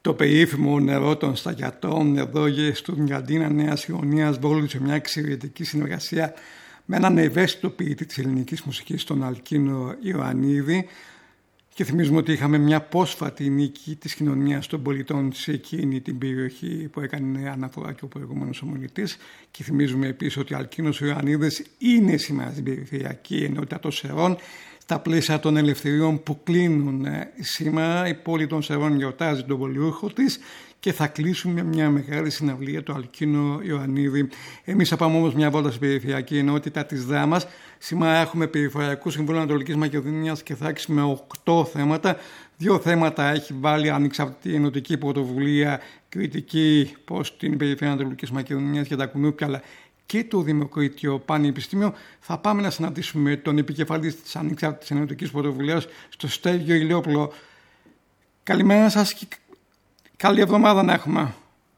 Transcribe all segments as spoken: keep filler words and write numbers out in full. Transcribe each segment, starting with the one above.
Το περίφημο νερό των Σταγιατών εδώ στον Καντίνα Νέας Ιωνίας Βόλου, σε μια εξαιρετική συνεργασία με έναν ευαίσθητο ποιητή της ελληνικής μουσικής, τον Αλκίνο Ιωαννίδη. Και θυμίζουμε ότι είχαμε μια πρόσφατη νίκη της κοινωνίας των πολιτών σε εκείνη την περιοχή που έκανε αναφορά και ο προηγούμενος ομιλητής. Και θυμίζουμε επίσης ότι ο Αλκίνος Ιωαννίδης είναι σήμερα στην Περιφερειακή Ενότητα των Σερών. Στα πλαίσια των ελευθεριών που κλείνουν σήμερα, η πόλη των Σερών γιορτάζει τον πολιούχο της και θα κλείσουμε μια μεγάλη συναυλία του Αλκίνο Ιωαννίδη. Εμείς θα πάμε όμως μια βόλτα στην Περιφερειακή Ενότητα της Δράμας. Σήμερα έχουμε Περιφερειακού Συμβούλου Ανατολικής Μακεδονίας και θα έχουμε οκτώ θέματα. Δύο θέματα έχει βάλει ανεξαρτητή ενωτική πρωτοβουλία κριτική προς την Περιφέρεια Ανατολικής Μακεδονίας για τα κουνούπια, αλλά και το Δημοκρατικό Πανεπιστήμιο. Θα πάμε να συναντήσουμε τον επικεφαλής της ανεξάρτητης ενωτικής πρωτοβουλίας, στο Στέργιο Ηλιόπουλο. Καλημέρα σας και καλή εβδομάδα να έχουμε.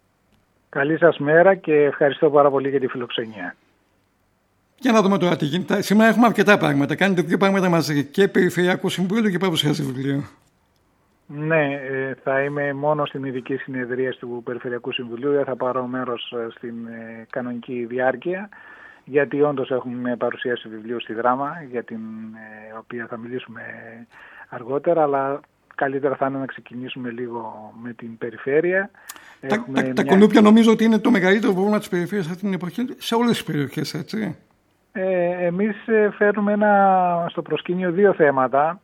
Καλή σας μέρα και ευχαριστώ πάρα πολύ για τη φιλοξενία. Για να δούμε τώρα τι γίνεται. Σήμερα έχουμε αρκετά πράγματα. Κάνετε δύο πράγματα μαζί, και Περιφερειακό Συμβούλιο και παρουσιάζει βιβλίο. Ναι, θα είμαι μόνο στην ειδική συνεδρία του Περιφερειακού Συμβουλίου. Δεν θα πάρω μέρος στην κανονική διάρκεια, γιατί όντως έχουμε παρουσίαση βιβλίου στη Δράμα, για την οποία θα μιλήσουμε αργότερα, αλλά καλύτερα θα είναι να ξεκινήσουμε λίγο με την περιφέρεια. Τα, τα, μια... τα κουνούπια νομίζω ότι είναι το μεγαλύτερο πρόβλημα της περιφέρειας αυτή την εποχή, σε όλες τις περιοχές, έτσι. Ε, εμείς φέρνουμε ένα, στο προσκήνιο δύο θέματα,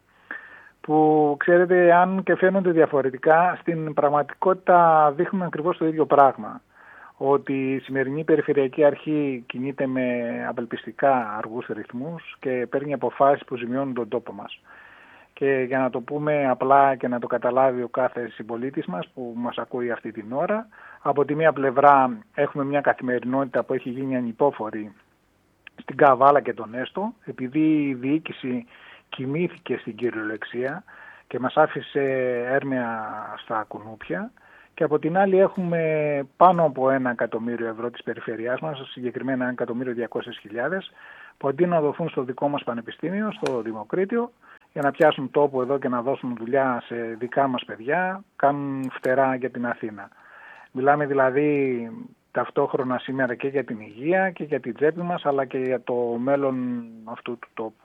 που ξέρετε, αν και φαίνονται διαφορετικά, στην πραγματικότητα δείχνουν ακριβώς το ίδιο πράγμα. Ότι η σημερινή Περιφερειακή Αρχή κινείται με απελπιστικά αργούς ρυθμούς και παίρνει αποφάσεις που ζημιώνουν τον τόπο μας. Και για να το πούμε απλά και να το καταλάβει ο κάθε συμπολίτης μας που μας ακούει αυτή την ώρα, από τη μία πλευρά έχουμε μια καθημερινότητα που έχει γίνει ανυπόφορη στην Καβάλα και τον Έστω, επειδή η διοίκηση κοιμήθηκε στην κυριολεξία και μας άφησε έρμεα στα κουνούπια, και από την άλλη έχουμε πάνω από ένα εκατομμύριο ευρώ της περιφερειάς μας, συγκεκριμένα ένα εκατομμύριο διακόσιες χιλιάδες, που αντί να δοθούν στο δικό μας πανεπιστήμιο, στο Δημοκρίτιο, για να πιάσουν τόπο εδώ και να δώσουν δουλειά σε δικά μας παιδιά, κάνουν φτερά για την Αθήνα. Μιλάμε δηλαδή ταυτόχρονα σήμερα και για την υγεία και για την τσέπη μας, αλλά και για το μέλλον αυτού του τόπου.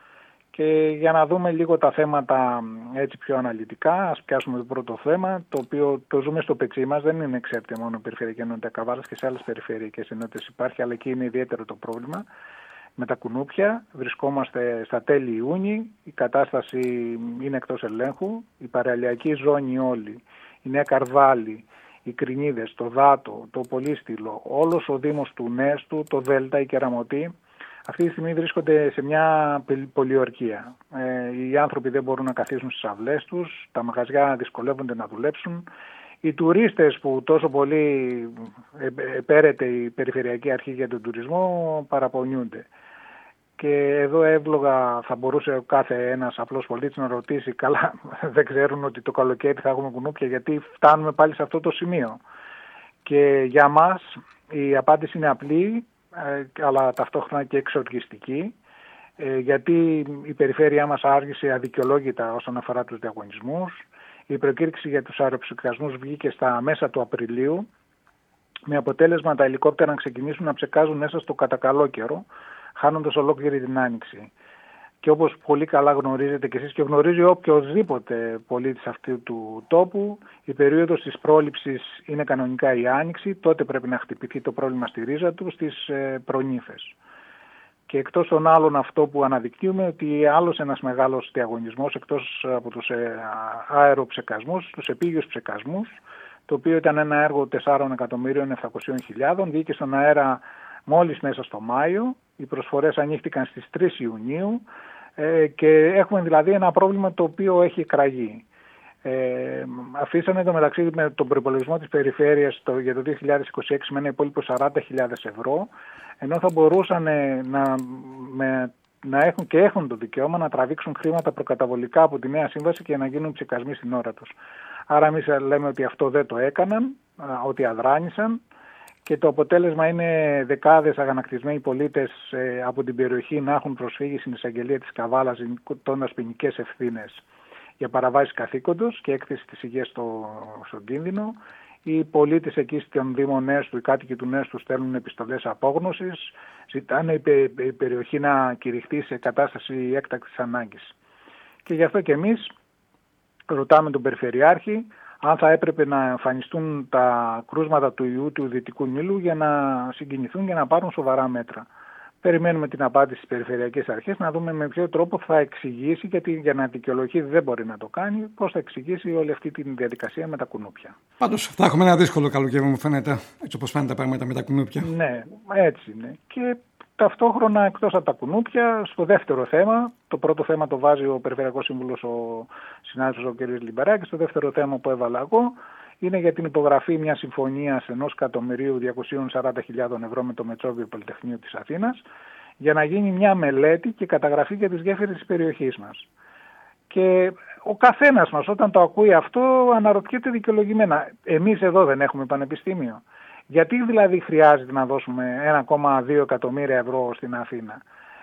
Και για να δούμε λίγο τα θέματα έτσι πιο αναλυτικά, ας πιάσουμε το πρώτο θέμα, το οποίο το ζούμε στο πετσί μας. Δεν είναι, ξέρετε, μόνο η Περιφερειακή Ενότητα Καβάλας, και σε άλλες περιφερειακές ενότητες υπάρχει, αλλά εκεί είναι ιδιαίτερο το πρόβλημα. Με τα κουνούπια βρισκόμαστε στα τέλη Ιούνιου, η κατάσταση είναι εκτός ελέγχου, η παραλιακή ζώνη όλη, η Νέα Καρδάλη, οι Κρινίδες, το Δάτο, το Πολύστηλο, όλος ο Δήμος του Νέστου, το Δέλτα, η Κεραμωτή, αυτή τη στιγμή βρίσκονται σε μια πολιορκία. Ε, οι άνθρωποι δεν μπορούν να καθίσουν στις αυλές τους, τα μαγαζιά δυσκολεύονται να δουλέψουν. Οι τουρίστες που τόσο πολύ επέρεται η Περιφερειακή Αρχή για τον τουρισμό παραπονιούνται. Και εδώ εύλογα θα μπορούσε ο κάθε ένας απλός πολίτης να ρωτήσει, καλά, δεν ξέρουν ότι το καλοκαίρι θα έχουμε κουνούπια, γιατί φτάνουμε πάλι σε αυτό το σημείο. Και για μας η απάντηση είναι απλή, αλλά ταυτόχρονα και εξοργιστική, γιατί η περιφέρειά μας άργησε αδικαιολόγητα όσον αφορά τους διαγωνισμούς. Η προκήρυξη για τους αεροψυκασμούς βγήκε στα μέσα του Απριλίου, με αποτέλεσμα τα ελικόπτερα να ξεκινήσουν να ψεκάζουν μέσα στο κατακαλό καιρό, χάνοντας ολόκληρη την άνοιξη. Και όπως πολύ καλά γνωρίζετε και εσείς και γνωρίζει οποιοδήποτε πολίτης αυτού του τόπου, η περίοδος της πρόληψης είναι κανονικά η άνοιξη, τότε πρέπει να χτυπηθεί το πρόβλημα στη ρίζα του, στις προνύφες. Και εκτός των άλλων, αυτό που αναδεικνύουμε, ότι άλλος ένας μεγάλος διαγωνισμός, εκτός από τους αεροψεκασμούς, τους επίγειους ψεκασμούς, το οποίο ήταν ένα έργο τεσσάρων εκατομμύριων επτακόσιες χιλιάδες, βγήκε στον αέρα μόλις μέσα στο Μάιο. Οι προσφορές ανοίχτηκαν στις τρεις Ιουνίου ε, και έχουμε δηλαδή ένα πρόβλημα το οποίο έχει εκραγεί. Ε, αφήσανε το μεταξύ με τον προϋπολογισμό της περιφέρειας το, για το δύο χιλιάδες είκοσι έξι με ένα υπόλοιπο σαράντα χιλιάδες ευρώ, ενώ θα μπορούσαν να, με, να έχουν και έχουν το δικαίωμα να τραβήξουν χρήματα προκαταβολικά από τη νέα σύμβαση και να γίνουν ψεκασμοί στην ώρα τους. Άρα εμείς λέμε ότι αυτό δεν το έκαναν, ότι αδράνησαν, και το αποτέλεσμα είναι δεκάδες αγανακτισμένοι πολίτες ε, από την περιοχή να έχουν προσφύγει στην εισαγγελία της Καβάλας ζητώντας ποινικές ευθύνες για παραβάσεις καθήκοντος και έκθεση της υγείας στο, στον κίνδυνο. Οι πολίτες εκεί στον Δήμο Νέστου, οι κάτοικοι του Νέστου στέλνουν επιστολές απόγνωσης, ζητάνε η, η περιοχή να κηρυχθεί σε κατάσταση έκτακτης ανάγκης. Και γι' αυτό και εμείς ρωτάμε τον Περιφερειάρχη αν θα έπρεπε να εμφανιστούν τα κρούσματα του ιού του Δυτικού Νείλου για να συγκινηθούν και να πάρουν σοβαρά μέτρα. Περιμένουμε την απάντηση στις περιφερειακές αρχές να δούμε με ποιο τρόπο θα εξηγήσει, γιατί για να δικαιολογεί δεν μπορεί να το κάνει, πώς θα εξηγήσει όλη αυτή τη διαδικασία με τα κουνούπια. Πάντως θα έχουμε ένα δύσκολο καλοκαίρι, μου φαίνεται, έτσι όπως φαίνεται τα πράγματα με τα κουνούπια. Ναι, έτσι είναι. Και ταυτόχρονα, εκτός από τα κουνούπια, στο δεύτερο θέμα, το πρώτο θέμα το βάζει ο Περιφερειακός Σύμβουλος, ο συνάδελφος ο κ. Λιμπεράκης, το δεύτερο θέμα που έβαλα εγώ είναι για την υπογραφή μιας συμφωνίας ενός εκατομμυρίου διακόσιες σαράντα χιλιάδες ευρώ με το Μετσόβιο Πολυτεχνείο της Αθήνας για να γίνει μια μελέτη και καταγραφή για τις γέφυρες της περιοχής μας. Και ο καθένας μας όταν το ακούει αυτό αναρωτιέται δικαιολογημένα. Εμείς εδώ δεν έχουμε πανεπιστήμιο. Γιατί δηλαδή χρειάζεται να δώσουμε ένα κόμμα δύο εκατομμύρια ευρώ στην Αθήνα?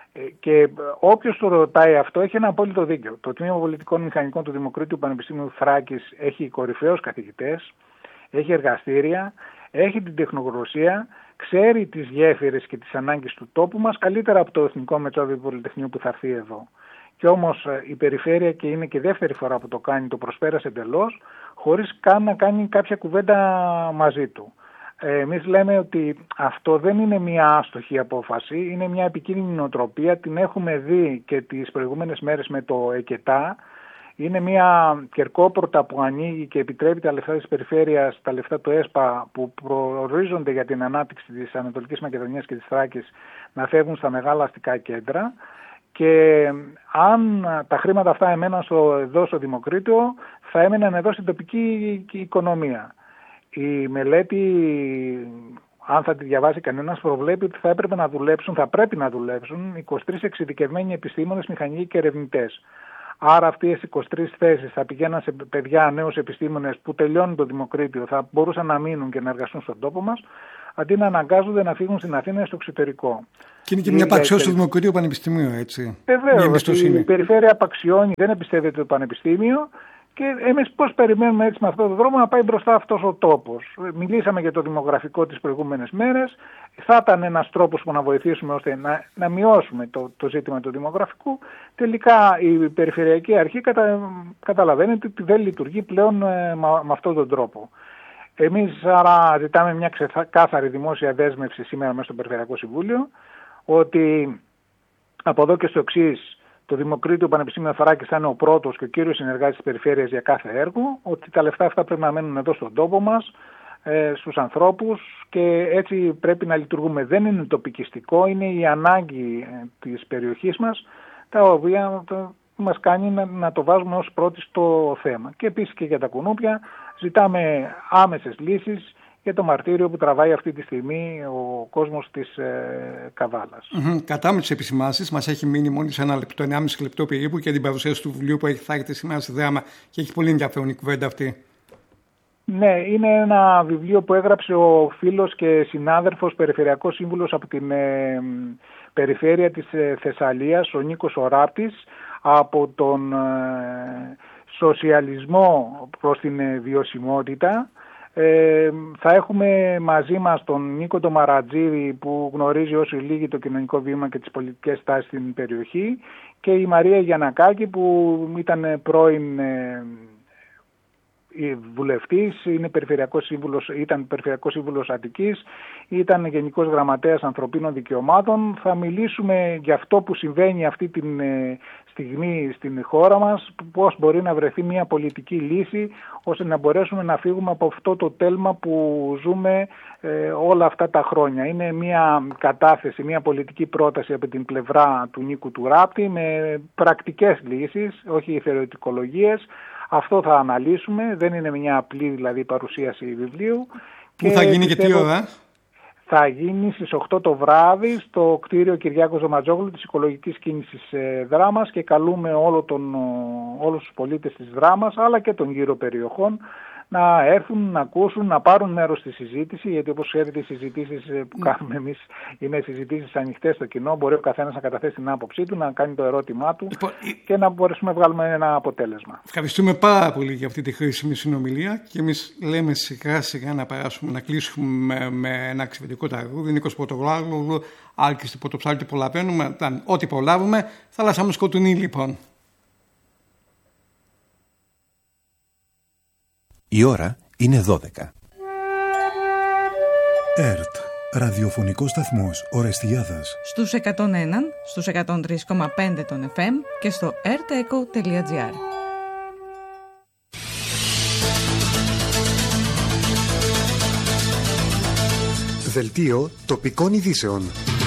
Και όποιος το ρωτάει αυτό έχει ένα απόλυτο δίκιο. Το Τμήμα Πολιτικών Μηχανικών του Δημοκρίτιου Πανεπιστήμιου Θράκης έχει κορυφαίους καθηγητές, έχει εργαστήρια, έχει την τεχνογνωσία, ξέρει τις γέφυρες και τις ανάγκες του τόπου μας καλύτερα από το Εθνικό Μετσόβιο Πολυτεχνείο που θα έρθει εδώ. Και όμως η περιφέρεια, και είναι και δεύτερη φορά που το κάνει, το προσπέρασε εντελώς, χωρίς καν να κάνει κάποια κουβέντα μαζί του. Εμείς λέμε ότι αυτό δεν είναι μια άστοχη απόφαση, είναι μια επικίνδυνη νοοτροπία, την έχουμε δει και τις προηγούμενες μέρες με το ΕΚΕΤΑ. Είναι μια κερκόπορτα που ανοίγει και επιτρέπει τα λεφτά της περιφέρειας, τα λεφτά του ΕΣΠΑ που προορίζονται για την ανάπτυξη της Ανατολικής Μακεδονίας και της Θράκης να φεύγουν στα μεγάλα αστικά κέντρα. Και αν τα χρήματα αυτά εμέναν στο, εδώ στο Δημοκρίτιο, θα έμεναν εδώ στην τοπική οικονομία. Η μελέτη, αν θα τη διαβάσει κανένας, προβλέπει ότι θα έπρεπε να δουλέψουν, θα πρέπει να δουλέψουν είκοσι τρεις εξειδικευμένοι επιστήμονες, μηχανικοί και ερευνητές. Άρα αυτές οι είκοσι τρεις θέσεις θα πηγαίναν σε παιδιά, νέους επιστήμονες που τελειώνουν το Δημοκρίτιο, θα μπορούσαν να μείνουν και να εργαστούν στον τόπο μας, αντί να αναγκάζονται να φύγουν στην Αθήνα ή στο εξωτερικό. Και είναι και μια απαξιώση του Δημοκρατίου Πανεπιστημίου, έτσι. Βεβαίως, η περιφέρεια απαξιώνει, δεν εμπιστεύεται το Πανεπιστήμιο. Και εμείς πώς περιμένουμε έτσι με αυτόν τον δρόμο να πάει μπροστά αυτός ο τόπος? Μιλήσαμε για το δημογραφικό τις προηγούμενες μέρες. Θα ήταν ένας τρόπος που να βοηθήσουμε ώστε να, να μειώσουμε το, το ζήτημα του δημογραφικού. Τελικά η Περιφερειακή Αρχή κατα, καταλαβαίνετε ότι δεν λειτουργεί πλέον ε, με αυτόν τον τρόπο. Εμείς άρα ζητάμε μια ξεκάθαρη δημόσια δέσμευση σήμερα μέσα στο Περιφερειακό Συμβούλιο ότι από εδώ και στο εξής, το Δημοκρίτιο Πανεπιστήμιο Θράκης θα είναι ο πρώτος και ο κύριος συνεργάτης της περιφέρειας για κάθε έργο, ότι τα λεφτά αυτά πρέπει να μένουν εδώ στον τόπο μας, ε, στους ανθρώπους, και έτσι πρέπει να λειτουργούμε. Δεν είναι τοπικιστικό, είναι η ανάγκη ε, της περιοχής μας, τα οποία το, μας κάνει να, να το βάζουμε ως πρώτη στο θέμα. Και επίσης και για τα κουνούπια ζητάμε άμεσες λύσεις για το μαρτύριο που τραβάει αυτή τη στιγμή ο κόσμος της ε, Καβάλας. Mm-hmm. Κατά με τις επισημάνσεις, μας έχει μείνει μόνο σε ένα λεπτό, ενάμιση λεπτό περίπου, και την παρουσίαση του βιβλίου που έχει, θα έχετε σήμερα στη Δράμα, και έχει πολύ ενδιαφέρον η κουβέντα αυτή. Ναι, είναι ένα βιβλίο που έγραψε ο φίλος και συνάδελφος Περιφερειακός Σύμβουλος από την ε, περιφέρεια της ε, Θεσσαλίας, ο Νίκος ο Ράπτης, από τον ε, σοσιαλισμό προς την ε, βιωσιμότητα. Ε, θα έχουμε μαζί μας τον Νίκο τον Μαρατζίδη, που γνωρίζει όσο λίγοι το κοινωνικό βήμα και τις πολιτικές τάσεις στην περιοχή, και η Μαρία Γιαννακάκη, που ήταν πρώην ε, βουλευτής, είναι περιφερειακός σύμβουλος, ήταν περιφερειακός σύμβουλος Αττικής, ήταν γενικός γραμματέας ανθρωπίνων δικαιωμάτων. Θα μιλήσουμε για αυτό που συμβαίνει αυτή τη στιγμή στην χώρα μας, πώς μπορεί να βρεθεί μια πολιτική λύση ώστε να μπορέσουμε να φύγουμε από αυτό το τέλμα που ζούμε ε, όλα αυτά τα χρόνια. Είναι μια κατάθεση, μια πολιτική πρόταση από την πλευρά του Νίκου του Ράπτη με πρακτικές λύσεις, όχι θεωρητικολογίες. Αυτό θα αναλύσουμε, δεν είναι μια απλή δηλαδή παρουσίαση βιβλίου. Πού θα γίνει και τι ώρα? Θα γίνει στις οκτώ το βράδυ στο κτίριο Κυριάκος Δωματζόγλου της Οικολογικής Κίνησης Δράμας, και καλούμε όλο τον, όλους τους πολίτες της Δράμας αλλά και των γύρω περιοχών να έρθουν, να ακούσουν, να πάρουν μέρος στη συζήτηση, γιατί όπως ξέρετε οι συζητήσεις που κάνουμε εμείς είναι συζητήσεις ανοιχτές στο κοινό, μπορεί ο καθένας να καταθέσει την άποψή του, να κάνει το ερώτημά του λοιπόν, και να μπορέσουμε να βγάλουμε ένα αποτέλεσμα. Ευχαριστούμε πάρα πολύ για αυτή τη χρήσιμη συνομιλία και εμείς λέμε σιγά σιγά να περάσουμε, να κλείσουμε με, με ένα ξεβεντικό τραγούδι, Νίκος Πρωτογλάγλου, Άλκης Πρωτοψάλτη, προλαβαίνουμε, ό,τι προλάβουμε, Θάλασσά μου σκοτεινή λοιπόν. Η ώρα είναι δώδεκα. ΕΡΤ, ραδιοφωνικός σταθμός Ορεστιάδας. Στους εκατόν ένα, στους εκατόν τρία κόμμα πέντε των εφ εμ και στο ερτεκο τελεία τζι άρ. Δελτίο τοπικών ειδήσεων.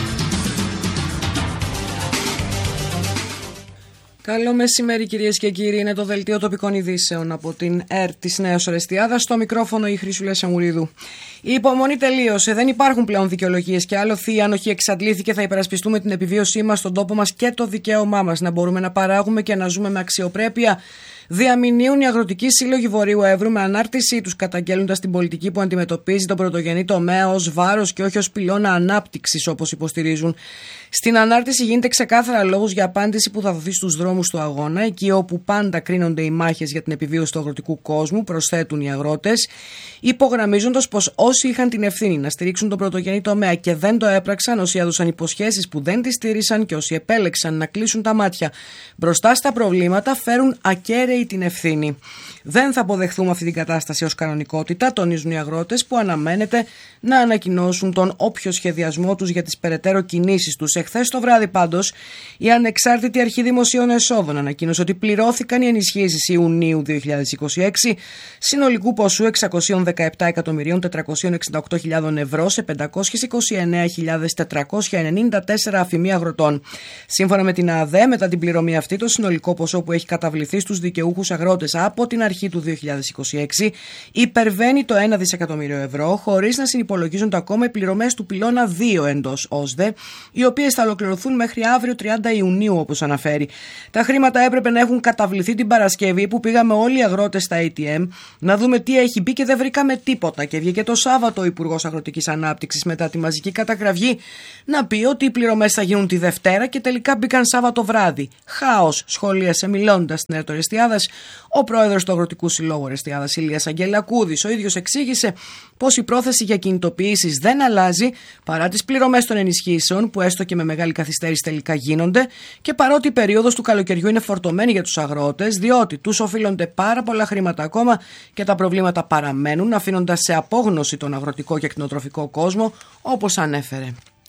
Καλό μεσημέρι κυρίες και κύριοι, είναι το Δελτίο Τοπικών Ειδήσεων από την ΕΡΤ της Νέας Ορεστιάδας, στο μικρόφωνο η Χρυσούλα Σαμουρίδου. Η υπομονή τελείωσε, δεν υπάρχουν πλέον δικαιολογίες και άλλο η άνοχη εξαντλήθηκε. Θα υπερασπιστούμε την επιβίωσή μας στον τόπο μας και το δικαίωμά μας να μπορούμε να παράγουμε και να ζούμε με αξιοπρέπεια. Διαμηνύουν οι αγροτικοί σύλλογοι Βορείου Εύρου με ανάρτησή τους, καταγγέλλοντας την πολιτική που αντιμετωπίζει τον πρωτογενή τομέα ως βάρος και όχι ως πυλώνα ανάπτυξης, όπως υποστηρίζουν. Στην ανάρτηση γίνεται ξεκάθαρα λόγος για απάντηση που θα δοθεί στους δρόμους του αγώνα, εκεί όπου πάντα κρίνονται οι μάχες για την επιβίωση του αγροτικού κόσμου, προσθέτουν οι αγρότες, υπογραμμίζοντας πως όσοι είχαν την ευθύνη να στηρίξουν τον πρωτογενή τομέα και δεν το έπραξαν, όσοι έδωσαν υποσχέσεις που δεν τις στήρισαν και όσοι επέλεξαν να κλείσουν τα μάτια μπροστά στα προβλήματα, φέρουν ακέραιη την ευθύνη. Δεν θα αποδεχθούμε αυτή την κατάσταση ως κανονικότητα, τονίζουν οι αγρότες, που αναμένεται να ανακοινώσουν τον όποιο σχεδιασμό τους για τις περαιτέρω κινήσεις τους. Εχθές το βράδυ, πάντως, η Ανεξάρτητη Αρχή Δημοσίων Εσόδων ανακοίνωσε ότι πληρώθηκαν οι ενισχύσεις Ιουνίου δύο χιλιάδες είκοσι έξι συνολικού ποσού εξακόσια δεκαεπτά εκατομμυρίων τετρακόσια εξήντα οκτώ χιλιάδες ευρώ σε πεντακόσιες είκοσι εννέα χιλιάδες τετρακόσια ενενήντα τέσσερα αφημί αγροτών. Σύμφωνα με την ΑΔΕ, μετά την πληρωμή αυτή, το συνολικό ποσό που έχει καταβληθεί στους δικαιούχους αγρότες από την αρχή του δύο χιλιάδες είκοσι έξι υπερβαίνει το ένα δισεκατομμύριο ευρώ, χωρίς να συνυπολογίζονται ακόμα οι πληρωμές του πυλώνα δύο εντός ΟΣΔΕ, οι οποίες θα ολοκληρωθούν μέχρι αύριο τριάντα Ιουνίου, όπως αναφέρει. Τα χρήματα έπρεπε να έχουν καταβληθεί την Παρασκευή, που πήγαμε όλοι οι αγρότες στα έι τι εμ να δούμε τι έχει μπει και δεν βρήκαμε τίποτα. Και βγήκε το Σάββατο ο Υπουργός Αγροτικής Ανάπτυξης μετά τη μαζική καταγραφή να πει ότι οι πληρωμές θα γίνουν τη Δευτέρα και τελικά μπήκαν Σάββατο βράδυ. Χάος, σχολίασε μιλώντας στην ΕΡΤ Ορεστιάδας ο πρόεδρος του Αγροτικού Συλλόγου Ορεστιάδας, Ηλίας Αγγελακούδης. Ο ίδιος εξήγησε πως η πρόθεση για κινητοποιήσεις δεν αλλάζει παρά τις πληρωμές των ενισχύσεων, που έστω και με μεγάλη καθυστέρηση τελικά γίνονται, και παρότι η περίοδος του καλοκαιριού είναι φορτωμένη για τους αγρότες, διότι τους οφείλονται πάρα πολλά χρήματα ακόμα και τα προβλήματα παραμένουν, αφήνοντας σε απόγνωση τον αγροτικό και κτηνοτροφικό κόσμο, όπως ανέφερε.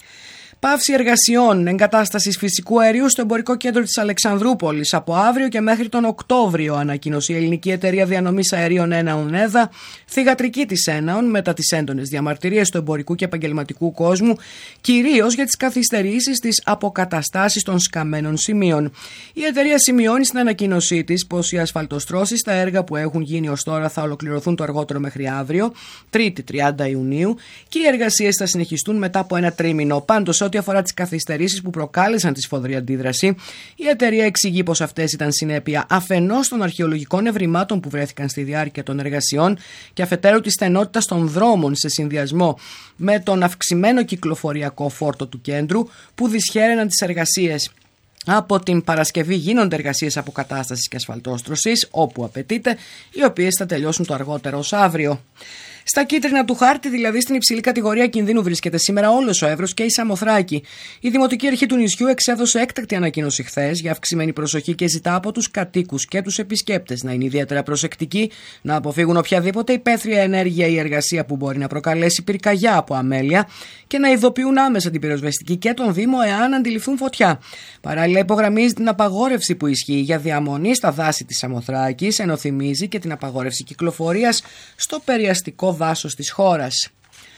Πάυση εργασιών εγκατάστασης φυσικού αερίου στο εμπορικό κέντρο της Αλεξανδρούπολης από αύριο και μέχρι τον Οκτώβριο, ανακοίνωσε η ελληνική εταιρεία διανομής αερίων Έναουν ΕΔΑ, θυγατρική της Έναουν, μετά τις έντονες διαμαρτυρίες του εμπορικού και επαγγελματικού κόσμου, κυρίως για τις καθυστερήσεις της αποκαταστάσης των σκαμμένων σημείων. Η εταιρεία σημειώνει στην ανακοίνωσή της πως οι ασφαλτοστρώσεις στα έργα που έχουν γίνει ως τώρα θα ολοκληρωθούν το αργότερο μέχρι αύριο, Τρίτη τριάντα Ιουνίου, και οι εργασίες θα συνεχιστούν μετά από ένα τρίμηνο. Πάντως, ό,τι αφορά τις καθυστερήσεις που προκάλεσαν τη σφοδρή αντίδραση, η εταιρεία εξηγεί πως αυτές ήταν συνέπεια αφενός των αρχαιολογικών ευρημάτων που βρέθηκαν στη διάρκεια των εργασιών και αφετέρου της στενότητας των δρόμων σε συνδυασμό με τον αυξημένο κυκλοφοριακό φόρτο του κέντρου που δυσχέραιναν τις εργασίες. Από την Παρασκευή γίνονται εργασίες αποκατάστασης και ασφαλτόστρωσης, όπου απαιτείται, οι οποίες θα τελειώσουν το αργότερο ως αύριο. Στα κίτρινα του χάρτη, δηλαδή στην υψηλή κατηγορία κινδύνου, βρίσκεται σήμερα όλος ο Εύρος και η Σαμοθράκη. Η Δημοτική Αρχή του νησιού εξέδωσε έκτακτη ανακοίνωση χθες για αυξημένη προσοχή και ζητά από τους κατοίκους και τους επισκέπτες να είναι ιδιαίτερα προσεκτικοί, να αποφύγουν οποιαδήποτε υπαίθρια ενέργεια ή εργασία που μπορεί να προκαλέσει πυρκαγιά από αμέλεια και να ειδοποιούν άμεσα την πυροσβεστική και τον Δήμο εάν αντιληφθούν φωτιά. Παράλληλα, υπογραμμίζει την απαγόρευση που ισχύει για διαμονή στα δάση της Σαμοθράκης, ενώ θυμίζει και την απαγόρευση κυκλοφορίας στο περιαστικό δάσος της χώρας.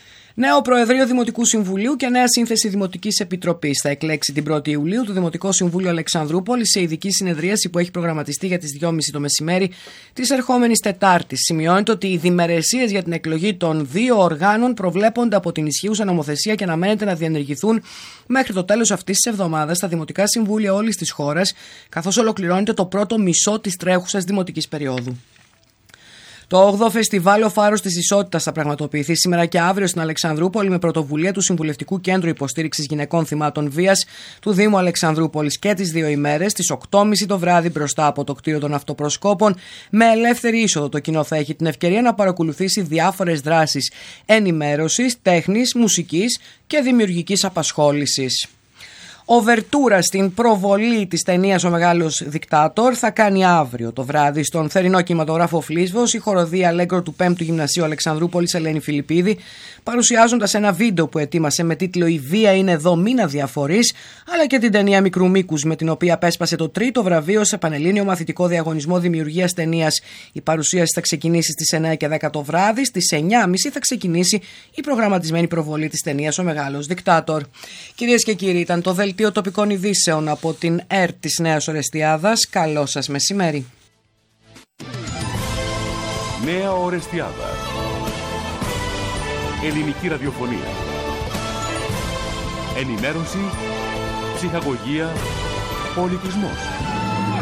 Νέο Προεδρείο Δημοτικού Συμβουλίου και νέα σύνθεση Δημοτικής Επιτροπής θα εκλέξει την πρώτη Ιουλίου το Δημοτικό Συμβούλιο Αλεξανδρούπολης σε ειδική συνεδρίαση που έχει προγραμματιστεί για τις δυόμιση το μεσημέρι της ερχόμενης Τετάρτης. Σημειώνεται ότι οι διμερεσίες για την εκλογή των δύο οργάνων προβλέπονται από την ισχύουσα νομοθεσία και αναμένεται να διενεργηθούν μέχρι το τέλος αυτής της εβδομάδας στα Δημοτικά Συμβούλια όλης της χώρας, καθώς ολοκληρώνεται το πρώτο μισό της τρέχουσας δημοτικής περίοδου. Το όγδοο Φεστιβάλ Ο Φάρος της Ισότητας θα πραγματοποιηθεί σήμερα και αύριο στην Αλεξανδρούπολη με πρωτοβουλία του Συμβουλευτικού Κέντρου Υποστήριξης Γυναικών Θυμάτων Βίας του Δήμου Αλεξανδρούπολης και τις δύο ημέρες, στις οκτώ και μισή το βράδυ μπροστά από το κτίριο των Αυτοπροσκόπων. Με ελεύθερη είσοδο το κοινό θα έχει την ευκαιρία να παρακολουθήσει διάφορες δράσεις ενημέρωσης, τέχνης, μουσικής και δημιουργικής απασχόλησης. Οβερτούρα στην προβολή της ταινίας «Ο Μεγάλος Δικτάτορ» θα κάνει αύριο το βράδυ στον θερινό κινηματογράφο Φλίσβος η χοροδία Αλέγκρο του πέμπτου Γυμνασίου Αλεξανδρούπολης Ελένη Φιλιππίδη, παρουσιάζοντας ένα βίντεο που ετοίμασε με τίτλο «Η βία είναι εδώ, μην αδιαφορείς», αλλά και την ταινία Μικρού Μήκους με την οποία πέσπασε το τρίτο βραβείο σε πανελλήνιο μαθητικό διαγωνισμό δημιουργίας ταινίας. Η παρουσίαση θα ξεκινήσει στις εννιά και δέκα το βράδυ, στις εννιά και μισή θα ξεκινήσει η προγραμματισμένη προβολή της ταινίας «Ο Μεγάλος Δικτάτορ». Κυρίες και κύριοι, ήταν το δελτίο τοπικών ειδήσεων από την ΕΡΤ της Νέας Ορεστιάδας. Καλό σας μεσημέρι. Νέα Ορεστιάδα. Ελληνική ραδιοφωνία. Ενημέρωση, ψυχαγωγία, πολιτισμός.